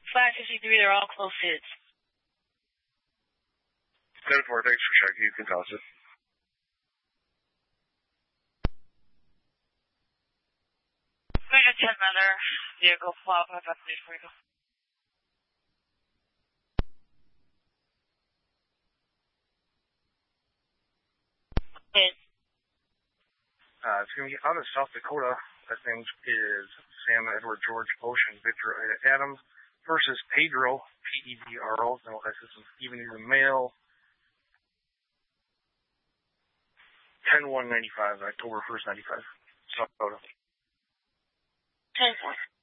553, they're all close hits. 10-4, thanks for checking. You can toss it. Major 10 another vehicle, file 553 for you. Hit. It's going to be out of South Dakota. That thing is Sam Edward George Ocean Victor Ida Adams versus Pedro, Pedro, no S is even in the mail. 10-1-95, October 1st, 95. South Dakota. 10-4.